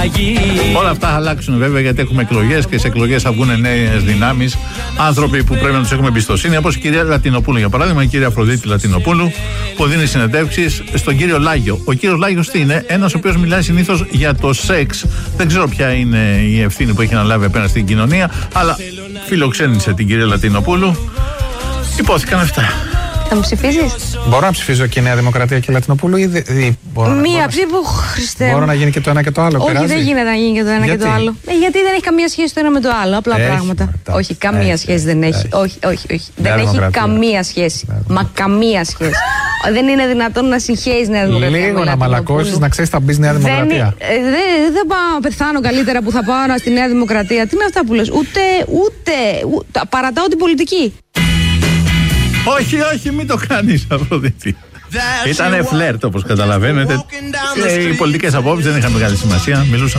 Όλα αυτά θα αλλάξουν βέβαια, γιατί έχουμε εκλογές και σε εκλογές θα βγουν νέες δυνάμεις, άνθρωποι που πρέπει να τους έχουμε εμπιστοσύνη, όπως η κυρία Λατινοπούλου για παράδειγμα, η κυρία Αφροδίτη Λατινοπούλου, που δίνει συνεντεύξεις στον κύριο Λάγιο. Ο κύριος Λάγιος τι είναι? Ένας ο οποίος μιλάει συνήθως για το σεξ. Δεν ξέρω ποια είναι η ευθύνη που έχει αναλάβει απέναντι στην κοινωνία, αλλά φιλοξένησε την κυρία Λατινοπούλου. Υπόθηκαν αυτά. Θα μου ψηφίσεις? Μπορώ να ψηφίζω και Νέα Δημοκρατία και Λατινοπούλου ή μία ψήφο, Χριστέ. Μπορώ να γίνει και το ένα και το άλλο? Όχι, δεν γίνεται να γίνει και το ένα και το άλλο. Γιατί δεν έχει καμία σχέση το ένα με το άλλο. Απλά πράγματα. Όχι, καμία σχέση δεν έχει. Όχι. Δεν έχει καμία σχέση. Μα καμία σχέση. Δεν είναι δυνατόν να συγχέεις Νέα Δημοκρατία. Λίγο να μαλακώσεις, να ξέρεις θα μπεις Νέα Δημοκρατία. Δεν πάω να πεθάνω καλύτερα που θα πάω στη Νέα Δημοκρατία. Τι είναι αυτά που λες? Ούτε. Παρατάω την πολιτική. Όχι, μην το κάνεις, Αφροδίτη. Ήτανε φλερτ, όπως καταλαβαίνετε. Οι πολιτικές απόψεις δεν είχαν μεγάλη σημασία. Μιλούσαν